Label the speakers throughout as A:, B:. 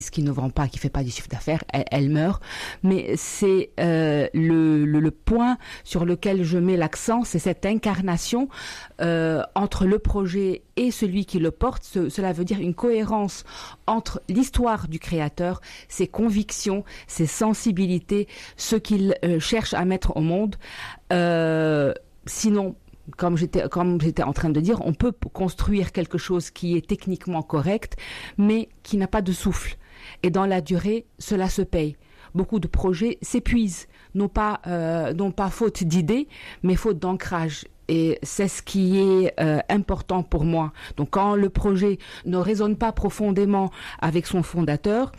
A: qui ne vend pas, qui fait pas du chiffre d'affaires, elle meurt. Mais c'est le point sur lequel je mets l'accent, c'est cette incarnation entre le projet et celui qui le porte. Cela veut dire une cohérence entre l'histoire du créateur, ses convictions, ses sensibilités, ce qu'il cherche à mettre au monde. Sinon, comme j'étais en train de dire, on peut construire quelque chose qui est techniquement correct, mais qui n'a pas de souffle. Et dans la durée, cela se paye. Beaucoup de projets s'épuisent, non pas faute d'idées, mais faute d'ancrage. Et c'est ce qui est important pour moi. Donc quand le projet ne résonne pas profondément avec son fondateur,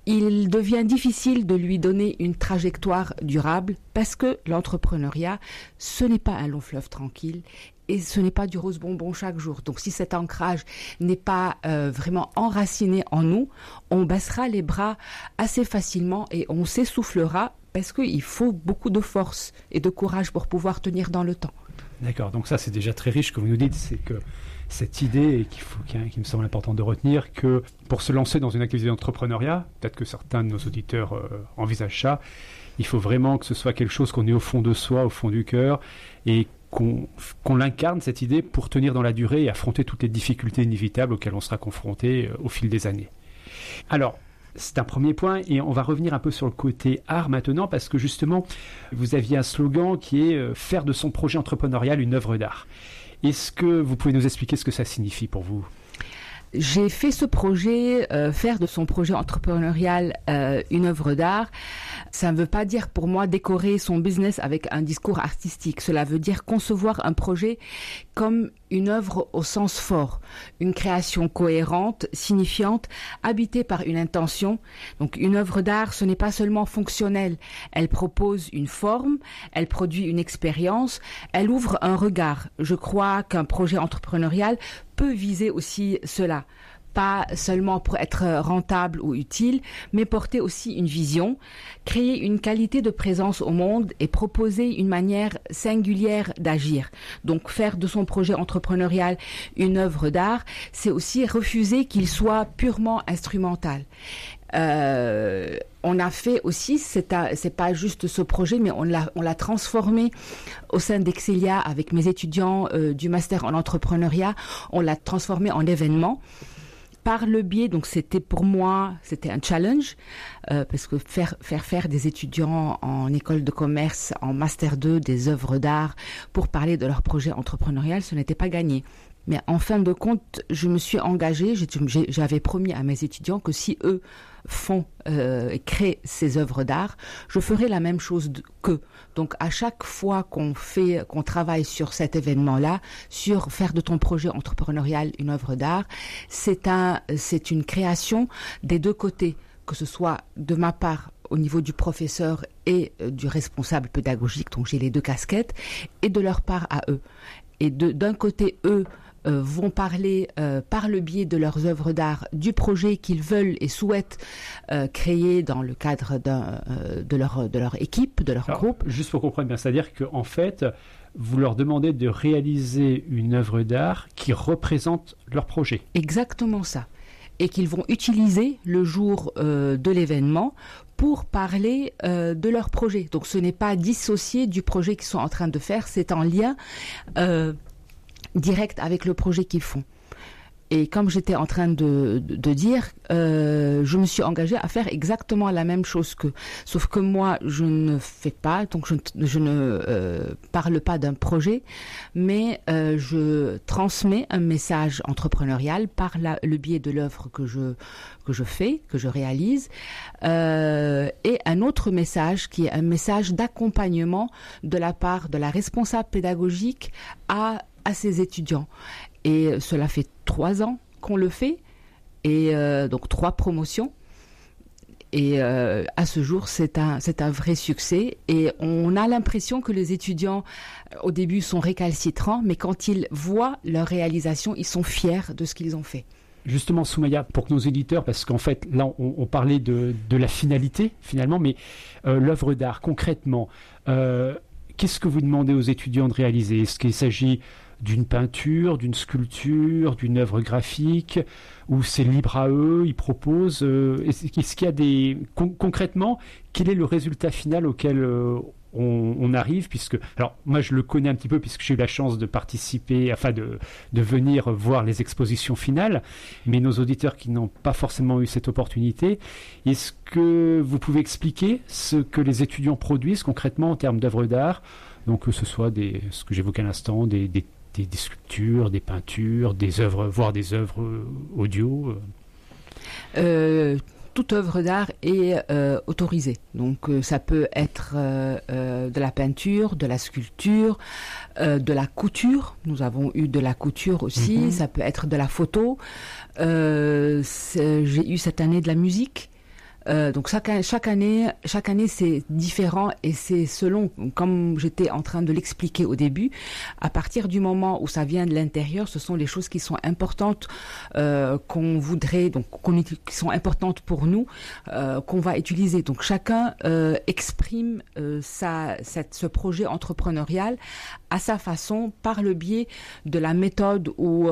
A: il devient difficile de lui donner une trajectoire durable parce que l'entrepreneuriat, ce n'est pas un long fleuve tranquille et ce n'est pas du rose bonbon chaque jour. Donc si cet ancrage n'est pas vraiment enraciné en nous, on baissera les bras assez facilement et on s'essoufflera parce qu'il faut beaucoup de force et de courage pour pouvoir tenir dans le temps.
B: D'accord, donc ça c'est déjà très riche ce que vous nous dites, c'est que cette idée qui me semble important de retenir, que pour se lancer dans une activité d'entrepreneuriat, peut-être que certains de nos auditeurs envisagent ça, il faut vraiment que ce soit quelque chose qu'on ait au fond de soi, au fond du cœur, et qu'on l'incarne cette idée pour tenir dans la durée et affronter toutes les difficultés inévitables auxquelles on sera confronté au fil des années. Alors, c'est un premier point et on va revenir un peu sur le côté art maintenant parce que justement, vous aviez un slogan qui est « faire de son projet entrepreneurial une œuvre d'art ». Est-ce que vous pouvez nous expliquer ce que ça signifie pour vous ?
A: J'ai fait ce projet, faire de son projet entrepreneurial une œuvre d'art. Ça ne veut pas dire pour moi décorer son business avec un discours artistique. Cela veut dire concevoir un projet comme une œuvre au sens fort, une création cohérente, signifiante, habitée par une intention. Donc une œuvre d'art, ce n'est pas seulement fonctionnel. Elle propose une forme, elle produit une expérience, elle ouvre un regard. Je crois qu'un projet entrepreneurial peut viser aussi cela. Pas seulement pour être rentable ou utile, mais porter aussi une vision, créer une qualité de présence au monde et proposer une manière singulière d'agir. Donc faire de son projet entrepreneurial une œuvre d'art, c'est aussi refuser qu'il soit purement instrumental. On a fait aussi, c'est pas juste ce projet, mais on l'a transformé au sein d'Excelia avec mes étudiants du master en entrepreneuriat. On l'a transformé en événement. Par le biais, donc pour moi, c'était un challenge, parce que faire des étudiants en école de commerce, en master 2, des œuvres d'art, pour parler de leur projet entrepreneurial, ce n'était pas gagné. Mais en fin de compte, je me suis engagée, j'avais promis à mes étudiants que si eux créent ces œuvres d'art, je ferai la même chose qu'eux. Donc à chaque fois qu'on travaille sur cet événement-là, sur faire de ton projet entrepreneurial une œuvre d'art, c'est une création des deux côtés, que ce soit de ma part au niveau du professeur et du responsable pédagogique, donc j'ai les deux casquettes, et de leur part à eux. Et d'un côté, eux, vont parler par le biais de leurs œuvres d'art du projet qu'ils veulent et souhaitent créer dans le cadre de leur équipe, de leur groupe.
B: Juste pour comprendre bien, c'est-à-dire qu'en fait, vous leur demandez de réaliser une œuvre d'art qui représente leur projet.
A: Exactement ça. Et qu'ils vont utiliser le jour de l'événement pour parler de leur projet. Donc ce n'est pas dissocié du projet qu'ils sont en train de faire, c'est en lien direct avec le projet qu'ils font. Et comme j'étais en train de dire, je me suis engagée à faire exactement la même chose qu'eux. Sauf que moi, je ne fais pas, donc je ne parle pas d'un projet, mais je transmets un message entrepreneurial par le biais de l'œuvre que je fais, que je réalise, et un autre message qui est un message d'accompagnement de la part de la responsable pédagogique à ses étudiants. Et cela fait 3 ans qu'on le fait, et donc 3 promotions. Et à ce jour, c'est un vrai succès. Et on a l'impression que les étudiants, au début, sont récalcitrants, mais quand ils voient leur réalisation, ils sont fiers de ce qu'ils ont fait.
B: Justement, Soumaya, pour que nos éditeurs, parce qu'en fait, là, on parlait de la finalité, finalement, mais l'œuvre d'art, concrètement, qu'est-ce que vous demandez aux étudiants de réaliser ? Est-ce qu'il s'agit d'une peinture, d'une sculpture, d'une œuvre graphique, où c'est libre à eux, ils proposent. Est-ce qu'il y a des... Concrètement, quel est le résultat final auquel on arrive, puisque... Alors, moi, je le connais un petit peu, puisque j'ai eu la chance de participer, enfin, de venir voir les expositions finales, mais nos auditeurs qui n'ont pas forcément eu cette opportunité, est-ce que vous pouvez expliquer ce que les étudiants produisent concrètement en termes d'œuvres d'art, donc que ce soit ce que j'évoquais à l'instant, des sculptures, des peintures, des œuvres, voire des œuvres audio
A: Toute œuvre d'art est autorisée. Donc ça peut être de la peinture, de la sculpture, de la couture. Nous avons eu de la couture aussi. Ça peut être de la photo. J'ai eu cette année de la musique. Donc chaque année c'est différent et c'est selon, comme j'étais en train de l'expliquer au début, à partir du moment où ça vient de l'intérieur, ce sont les choses qui sont importantes qu'on voudrait, donc qui sont importantes pour nous, qu'on va utiliser. Donc chacun exprime ce projet entrepreneurial à sa façon par le biais de la méthode ou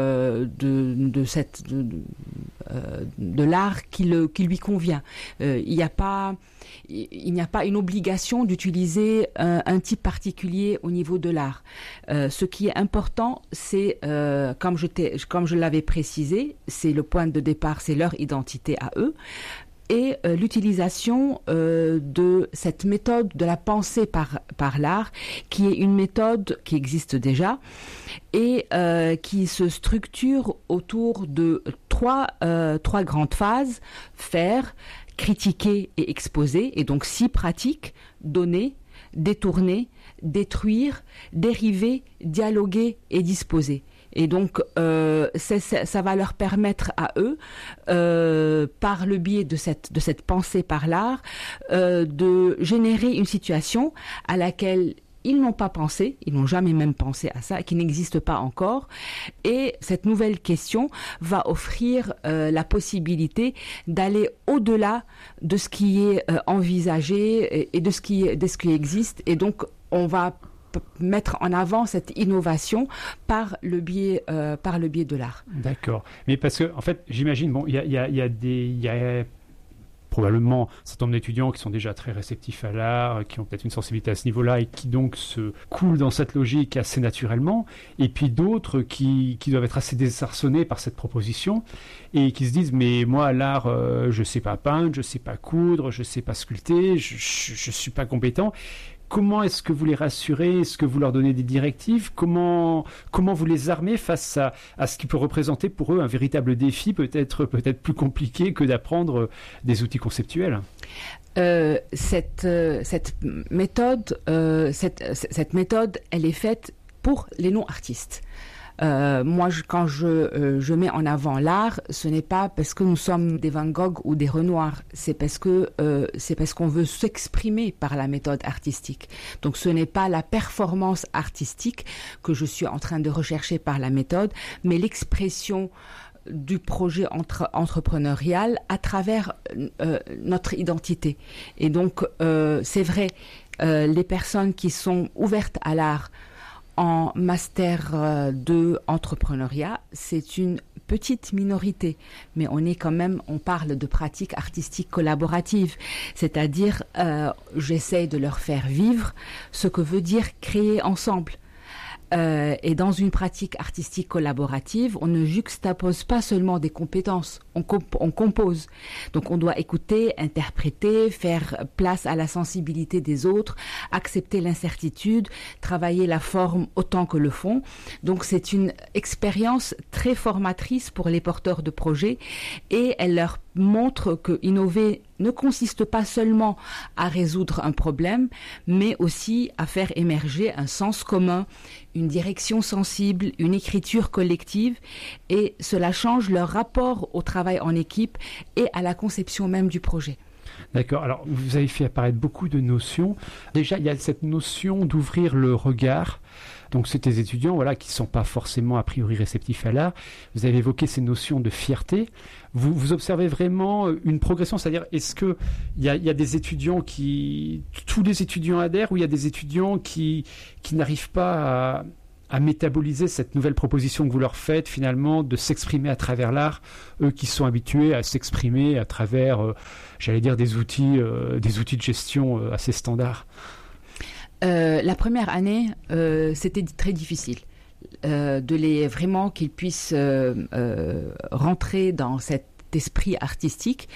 A: de l'art qui lui convient. Il n'y a pas une obligation d'utiliser un type particulier au niveau de l'art. Ce qui est important, c'est, comme je l'avais précisé, c'est le point de départ, c'est leur identité à eux. Et l'utilisation de cette méthode de la pensée par l'art, qui est une méthode qui existe déjà et qui se structure autour de trois grandes phases: faire, critiquer et exposer, et donc 6 pratiques: donner, détourner, détruire, dériver, dialoguer et disposer. Et donc, ça va leur permettre à eux, par le biais de cette pensée par l'art, de générer une situation à laquelle ils n'ont pas pensé, ils n'ont jamais même pensé à ça, qui n'existe pas encore. Et cette nouvelle question va offrir la possibilité d'aller au-delà de ce qui est envisagé et de ce qui existe. Et donc, on va mettre en avant cette innovation par le biais de l'art.
B: D'accord. Mais parce que, en fait, j'imagine, il y a probablement un certain nombre d'étudiants qui sont déjà très réceptifs à l'art, qui ont peut-être une sensibilité à ce niveau-là et qui donc se coulent dans cette logique assez naturellement, et puis d'autres qui doivent être assez désarçonnés par cette proposition et qui se disent: mais moi, l'art, je ne sais pas peindre, je ne sais pas coudre, je ne sais pas sculpter, je ne suis pas compétent. Comment est-ce que vous les rassurez? Est-ce que vous leur donnez des directives? Comment vous les armez face à ce qui peut représenter pour eux un véritable défi, peut-être plus compliqué que d'apprendre des outils conceptuels?
A: Cette méthode, elle est faite pour les non-artistes. Moi, quand je mets en avant l'art, ce n'est pas parce que nous sommes des Van Gogh ou des Renoir, c'est parce qu'on veut s'exprimer par la méthode artistique. Donc, ce n'est pas la performance artistique que je suis en train de rechercher par la méthode, mais l'expression du projet entrepreneurial à travers notre identité. Et donc, c'est vrai, les personnes qui sont ouvertes à l'art en master 2 entrepreneuriat, c'est une petite minorité, mais on parle de pratiques artistiques collaboratives, c'est-à-dire j'essaie de leur faire vivre ce que veut dire créer ensemble. Et dans une pratique artistique collaborative, on ne juxtapose pas seulement des compétences, on compose. Donc on doit écouter, interpréter, faire place à la sensibilité des autres, accepter l'incertitude, travailler la forme autant que le fond. Donc c'est une expérience très formatrice pour les porteurs de projets et elle leur montre que innover ne consiste pas seulement à résoudre un problème, mais aussi à faire émerger un sens commun, une direction sensible, une écriture collective, et cela change leur rapport au travail en équipe et à la conception même du projet.
B: D'accord. Alors, vous avez fait apparaître beaucoup de notions. Déjà, il y a cette notion d'ouvrir le regard. Donc, c'est des étudiants qui ne sont pas forcément a priori réceptifs à l'art. Vous avez évoqué ces notions de fierté. Vous observez vraiment une progression, c'est-à-dire, est-ce qu'il y a des étudiants tous les étudiants adhèrent, ou il y a des étudiants qui n'arrivent pas à métaboliser cette nouvelle proposition que vous leur faites, finalement, de s'exprimer à travers l'art, eux qui sont habitués à s'exprimer à travers, j'allais dire, des outils de gestion assez standards?
A: La première année, c'était très difficile. Vraiment qu'ils puissent rentrer dans cet esprit artistique.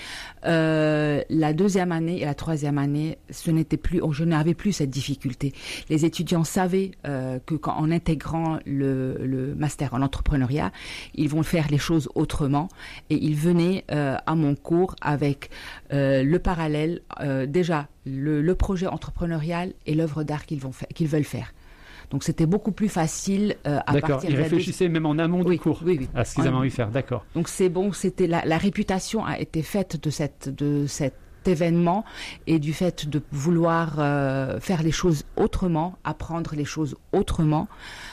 A: La deuxième année et la troisième année, je n'avais plus cette difficulté. Les étudiants savaient que en intégrant le master en entrepreneuriat, ils vont faire les choses autrement, et ils venaient à mon cours avec le parallèle, déjà le projet entrepreneurial et l'œuvre d'art qu'ils veulent faire. Donc c'était beaucoup plus facile à
B: d'accord.
A: partir
B: Ils réfléchissaient même en amont du cours à ce qu'ils avaient envie de faire. D'accord.
A: Donc c'est bon, c'était la réputation a été faite de cet événement, et du fait de vouloir faire les choses autrement, apprendre les choses autrement.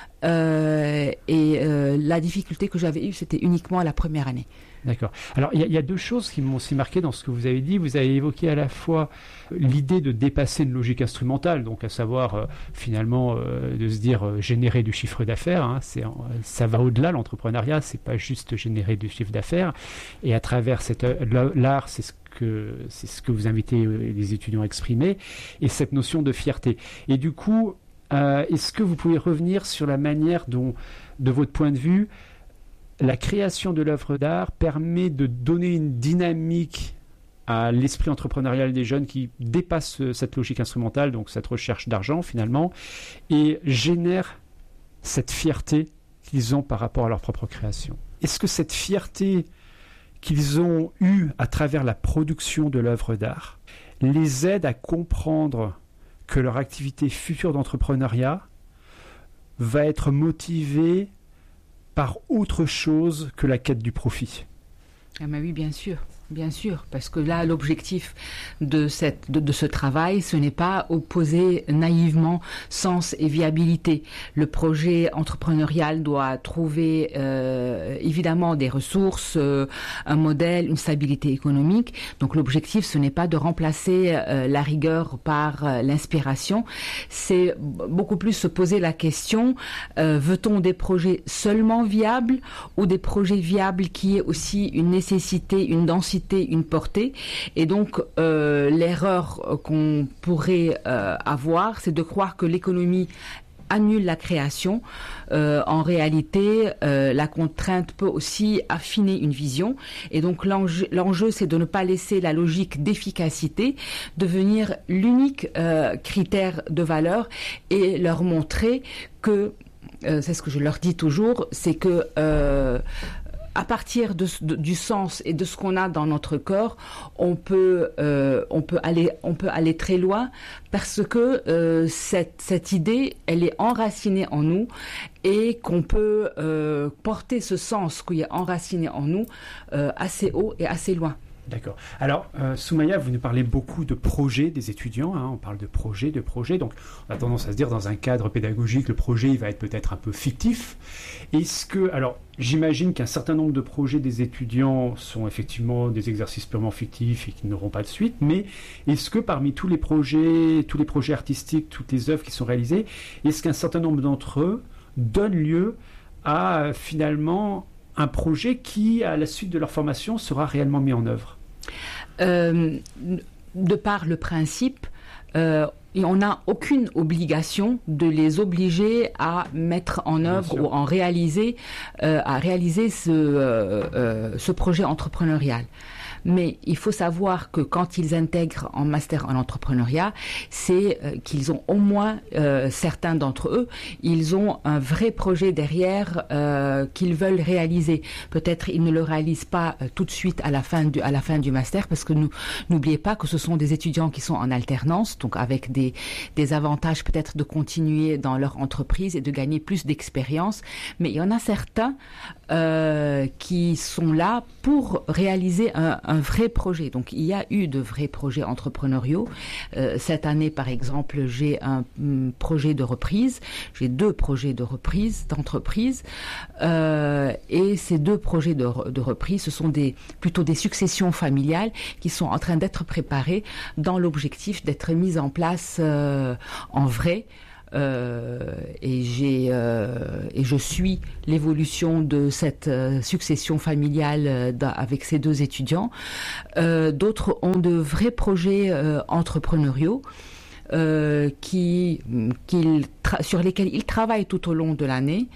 A: La difficulté que j'avais eue, c'était uniquement la première année.
B: D'accord. Alors, il y a deux choses qui m'ont aussi marqué dans ce que vous avez dit. Vous avez évoqué à la fois l'idée de dépasser une logique instrumentale, donc à savoir finalement de se dire générer du chiffre d'affaires. Hein, ça va au-delà, l'entrepreneuriat, c'est pas juste générer du chiffre d'affaires. Et à travers l'art, c'est ce que vous invitez les étudiants à exprimer, et cette notion de fierté. Et du coup, est-ce que vous pouvez revenir sur la manière dont, de votre point de vue, la création de l'œuvre d'art permet de donner une dynamique à l'esprit entrepreneurial des jeunes qui dépasse cette logique instrumentale, donc cette recherche d'argent finalement, et génère cette fierté qu'ils ont par rapport à leur propre création? Est-ce que cette fierté qu'ils ont eue à travers la production de l'œuvre d'art les aide à comprendre que leur activité future d'entrepreneuriat va être motivée par autre chose que la quête du profit?
A: Ah ben oui, bien sûr, parce que là, l'objectif de ce travail, ce n'est pas opposer naïvement sens et viabilité. Le projet entrepreneurial doit trouver évidemment des ressources, un modèle, une stabilité économique. Donc l'objectif, ce n'est pas de remplacer la rigueur par l'inspiration. C'est beaucoup plus se poser la question, veut-on des projets seulement viables, ou des projets viables qui aient aussi une nécessité, une densité, une portée? Et donc l'erreur qu'on pourrait avoir, c'est de croire que l'économie annule la création. En réalité, la contrainte peut aussi affiner une vision, et donc l'enjeu, c'est de ne pas laisser la logique d'efficacité devenir l'unique critère de valeur, et leur montrer que, c'est ce que je leur dis toujours, c'est que à partir du sens et de ce qu'on a dans notre corps, on peut aller très loin, parce que cette idée, elle est enracinée en nous, et qu'on peut porter ce sens qui est enraciné en nous assez haut et assez loin.
B: D'accord. Alors, Soumaya, vous nous parlez beaucoup de projets des étudiants, hein, on parle de projets, donc on a tendance à se dire, dans un cadre pédagogique, le projet, il va être peut-être un peu fictif. Alors, j'imagine qu'un certain nombre de projets des étudiants sont effectivement des exercices purement fictifs et qui n'auront pas de suite, mais est-ce que parmi tous les projets artistiques, toutes les œuvres qui sont réalisées, est-ce qu'un certain nombre d'entre eux donnent lieu à finalement un projet qui, à la suite de leur formation, sera réellement mis en œuvre?
A: De par le principe, on n'a aucune obligation de les obliger à mettre en œuvre ou à réaliser ce projet entrepreneurial. Mais il faut savoir que quand ils intègrent en master en entrepreneuriat, c'est qu'ils ont au moins, certains d'entre eux, ils ont un vrai projet derrière qu'ils veulent réaliser. Peut-être ils ne le réalisent pas tout de suite à la fin du master, parce que n'oubliez pas que ce sont des étudiants qui sont en alternance, donc avec des avantages peut-être de continuer dans leur entreprise et de gagner plus d'expérience. Mais il y en a certains qui sont là pour réaliser un vrai projet. Donc il y a eu de vrais projets entrepreneuriaux. Cette année, par exemple, j'ai un projet de reprise. J'ai 2 projets de reprise d'entreprise. Et ces 2 projets de reprise, ce sont plutôt des successions familiales qui sont en train d'être préparées dans l'objectif d'être mises en place en vrai. et je suis l'évolution de cette succession familiale avec ces 2 étudiants. D'autres ont de vrais projets entrepreneuriaux sur lesquels ils travaillent tout au long de l'année,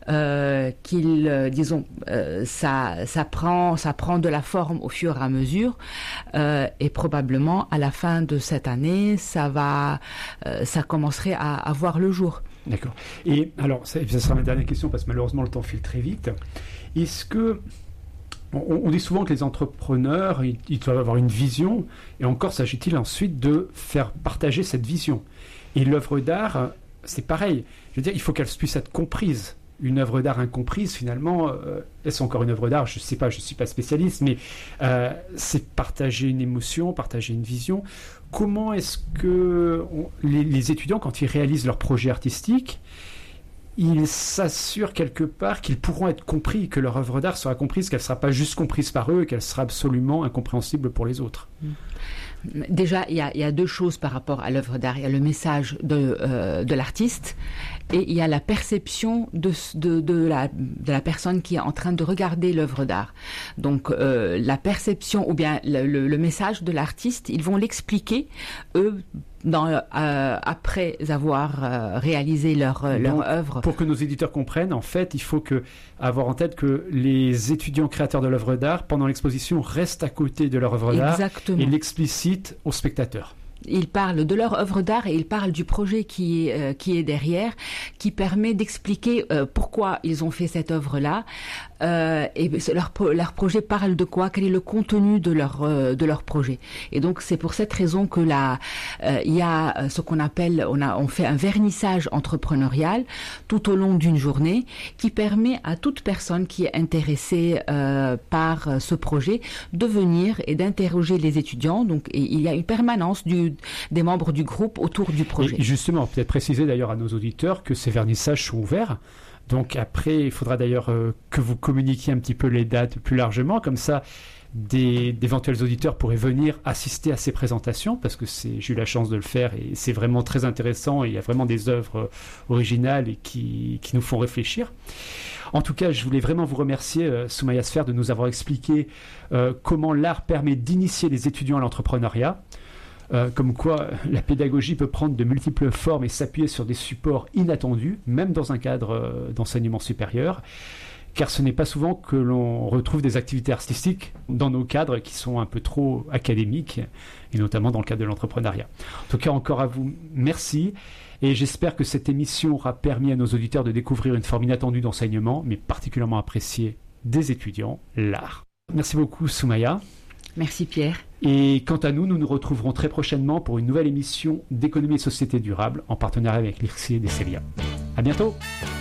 A: ça prend de la forme au fur et à mesure, et probablement à la fin de cette année, ça commencerait à voir le jour.
B: D'accord. Et alors, ça sera ma dernière question parce que malheureusement le temps file très vite. Est-ce que on dit souvent que les entrepreneurs, ils doivent avoir une vision, et encore s'agit-il ensuite de faire partager cette vision. Et l'œuvre d'art, c'est pareil. Je veux dire, il faut qu'elle puisse être comprise. Une œuvre d'art incomprise, finalement, est-ce encore une œuvre d'art ? Je ne sais pas, je ne suis pas spécialiste, mais c'est partager une émotion, partager une vision. Comment est-ce que les étudiants, quand ils réalisent leur projet artistique, ils s'assurent quelque part qu'ils pourront être compris, que leur œuvre d'art sera comprise, qu'elle ne sera pas juste comprise par eux, qu'elle sera absolument incompréhensible pour les autres.
A: Déjà, il y a 2 choses par rapport à l'œuvre d'art. Il y a le message de l'artiste et il y a la perception de la personne qui est en train de regarder l'œuvre d'art. Donc, la perception ou bien le message de l'artiste, ils vont l'expliquer, eux, après avoir réalisé leur œuvre.
B: Pour que nos éditeurs comprennent, en fait, il faut avoir en tête que les étudiants créateurs de l'œuvre d'art, pendant l'exposition, restent à côté de leur œuvre d'art et l'explicitent aux spectateurs.
A: Ils parlent de leur œuvre d'art et ils parlent du projet qui est derrière, qui permet d'expliquer pourquoi ils ont fait cette œuvre-là. Et leur projet parle de quoi ? Quel est le contenu de leur projet ? Et donc c'est pour cette raison que il y a ce qu'on appelle, on fait un vernissage entrepreneurial tout au long d'une journée qui permet à toute personne qui est intéressée par ce projet de venir et d'interroger les étudiants. Donc il y a une permanence des membres du groupe autour du projet.
B: Et justement, peut-être préciser d'ailleurs à nos auditeurs que ces vernissages sont ouverts. Donc après, il faudra d'ailleurs que vous communiquiez un petit peu les dates plus largement, comme ça d'éventuels auditeurs pourraient venir assister à ces présentations, parce que j'ai eu la chance de le faire et c'est vraiment très intéressant et il y a vraiment des œuvres originales et qui nous font réfléchir. En tout cas, je voulais vraiment vous remercier, Soumaya Sfer, de nous avoir expliqué comment l'art permet d'initier les étudiants à l'entrepreneuriat. Comme quoi la pédagogie peut prendre de multiples formes et s'appuyer sur des supports inattendus, même dans un cadre d'enseignement supérieur, car ce n'est pas souvent que l'on retrouve des activités artistiques dans nos cadres qui sont un peu trop académiques, et notamment dans le cadre de l'entrepreneuriat. En tout cas, encore à vous, merci, et j'espère que cette émission aura permis à nos auditeurs de découvrir une forme inattendue d'enseignement, mais particulièrement appréciée des étudiants, l'art. Merci beaucoup, Soumaya.
A: Merci Pierre.
B: Et quant à nous, nous nous retrouverons très prochainement pour une nouvelle émission d'économie et société durable en partenariat avec l'IRCI et Décélia. À bientôt.